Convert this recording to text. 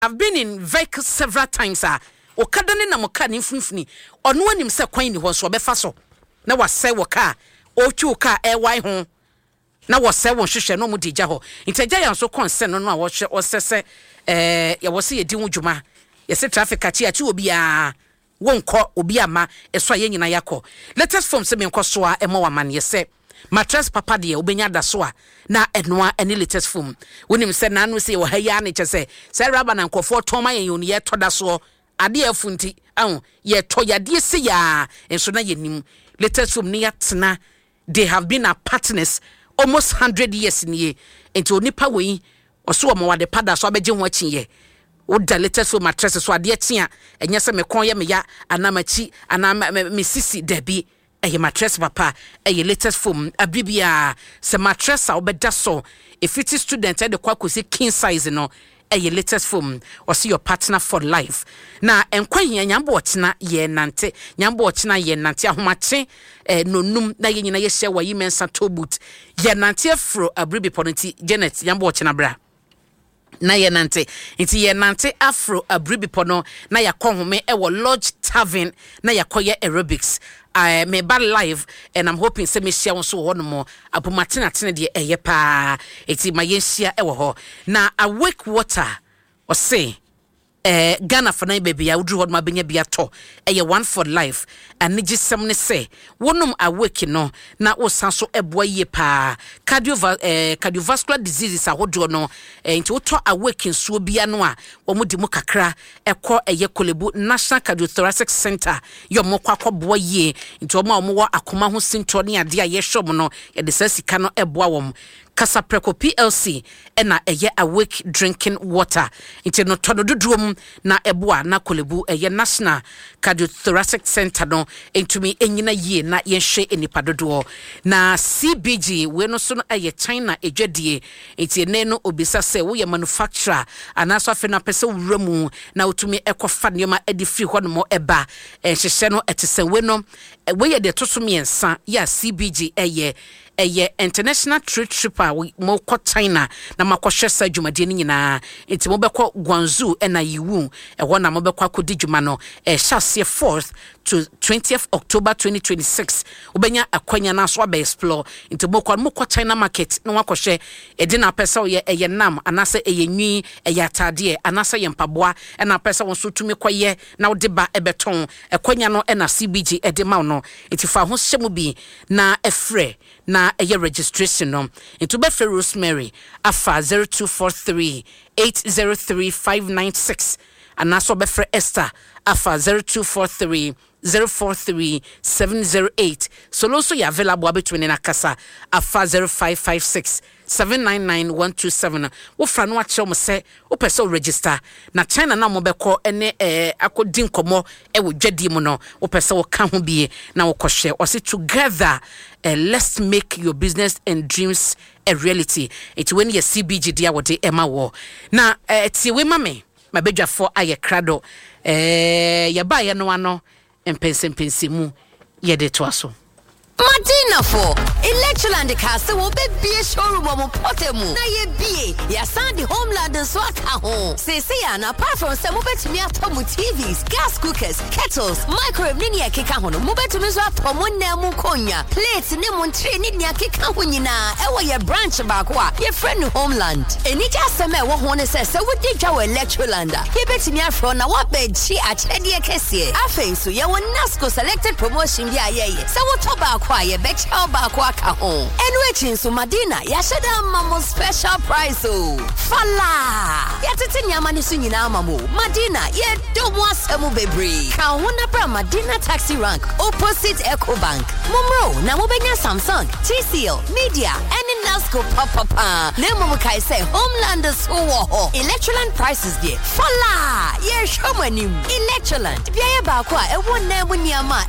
I've been in vehicles several times. Okadane na moka ni mfimfini. Ono anim se kwan ni ho so obefa so. Na wase wo car. Ochu car why ho. Na wase won hwehwe no mu digya ho. Ntaja yan so concern no a wo hwe osese ya wo se yedi wudwuma. Ye se traffic achi obi a wonko obi ama eso ye nyina yakọ. Latest form se me nkoso a emo waman ye se mattress papa de obenya da so a na enoa ene latest form. Wonim se na no se wo ha ya ne che se raba na nkofo toma ye yoni ye toda so ade afunti ye to yade se ya enso na yenim latest form ne yatena. They have been our partners almost 100 years in ye enti onipa we oso o mo wade pada so abeje ho achi ye oda latest form mattress so ade atia enye se me kon ye me ya anamachi me sisi debi eye mattress papa eye latest form abibia se mattress a obeda so if it is student e de kwa kosi king size no eye latest form or see your partner for life na enkwa hia nyambo otena ye nante nyambo otena ye nante ahomache nonum na ye nyina ye hye wa yimensa tobut ye nante afro abribi ponti Janet nyambo otena bra na ye nante nti ye nante afro abribi pono na yakohome e wo lodge tavern na yakoye aerobics me bad live and I'm hoping say me share so one more abumatina tene de eye pa eti ma yenhia e wo ho na awake water or say Ghana for na baby ya udru hodma benya bia to eye one for life and nigi sem ne say wonum awake no na wo sanso eboa ye pa cardiovascular diseases ahodo no nti wo to awake nsuo bia no a omudi mu kakra ekọ eye Kolebu National Cardiothoracic Center yo mokwa akọboa ye nti omo wo akoma ho sinto ne ade a ye hwom no ye de sasika no eboa wom Kasapreko PLC ena eye awake drinking water nti no todo dudrum na eboa na Kolebu eye National Cardiothoracic Center no entumi enyina ye na yenhwe enipa dodo na CBG we no so no eye China edwadie nti ene no obisa se wo ye manufacturer anaso afi na pese wuramu na otumi ekofa nioma edi free ho no mo eba hyehyɛ no etese we no we ye de toso miensa ya CBG eye international trade tripper mo ko China na makohwe sa dwumade ni nyina enti mo bekọ Guangzhou na Yiwu ho na mo bekọ akodi dwuma no Shasie 4th to 20th October 2026 obenya akwanya na so aba explore enti mo ko China market na wakohwe edi na pesa ye nam anase nwi atade anase ye mpaboa na pesa won so tumi koye na wode ba ebeton akwanya no na CBG edi ma no enti fa ho hyemu bi na efre na eye registration no into Befe Rosemary afa 0243 803 596 and also Befe Esther afa 0243 043 708 so also you available between in akasa afa 0556 799 wo fra no ache mo se wo pese register na China na mo beko ene akodi nkomo e wo dwadi mu no wo pese wo ka ho bie na wo kohwe o se together let's make your business and dreams a reality. It's when your CBG dia wode ema wo na ti we mame mabedwafo aye krado ye ba ye no ano empense mu ye de to aso Madina for Electroland Castle will be a showroom of Potemu. Na ye be ya Sandy Homeland and Swaka home. Say and apart from some mobile me atomu TVs, gas cookers, kettles, microwave ninia kikahono, mobile to me swap from one nemu konya, plates nemun tree ninia kikahunina, ewa ye branch bakwa, your friend Homeland. And it just a me one says so would dig our Electrolanda. He bet me from na what bed she at Chedia Kessie. I think so ya one Nasco selected promotion via ye. So what about quiet bet how back home and waiting so Madina yashada mamo special price oh fala yatete nyama ni sunyina mamo Madina ye do wasemu bebre ka wona bra Madina taxi rank opposite Ecobank momro na mobenya Samsung TCL Media and Nasco papa na momo kai say Homeland so wo Electroland prices there fala ye shomani Electroland bia ye ba kwa e wona mu niama